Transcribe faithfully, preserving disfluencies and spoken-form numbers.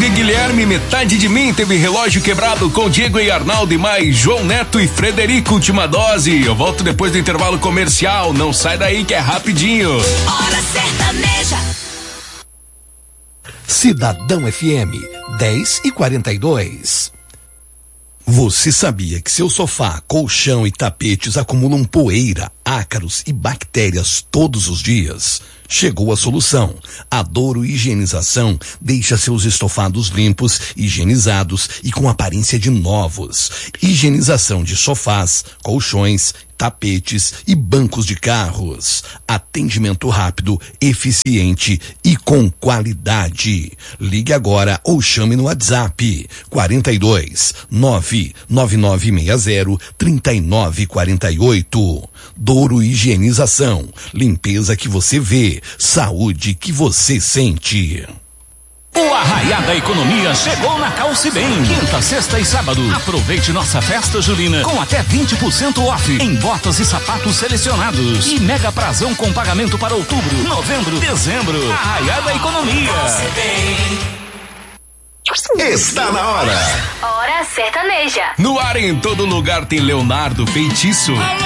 de Guilherme, metade de mim teve relógio quebrado com Diego e Arnaldo e mais João Neto e Frederico, última dose. Eu volto depois do intervalo comercial, não sai daí que é rapidinho. Hora Sertaneja. Cidadão F M, dez e quarenta e dois. Você sabia que seu sofá, colchão e tapetes acumulam poeira, ácaros e bactérias todos os dias? Chegou a solução. A Douro Higienização deixa seus estofados limpos, higienizados e com aparência de novos. Higienização de sofás, colchões, tapetes e bancos de carros. Atendimento rápido, eficiente e com qualidade. Ligue agora ou chame no WhatsApp quarenta e dois, nove nove nove seis zero, três nove quatro oito. Douro Higienização. Limpeza que você vê, saúde que você sente. O Arraiá da Economia chegou na Calce Bem. Quinta, sexta e sábado. Aproveite nossa festa julina com até vinte por cento off em botas e sapatos selecionados. E mega prazão com pagamento para outubro, novembro, dezembro. Arraiá da Economia. Está na hora. Hora Sertaneja. No ar em todo lugar tem Leonardo Feitiço.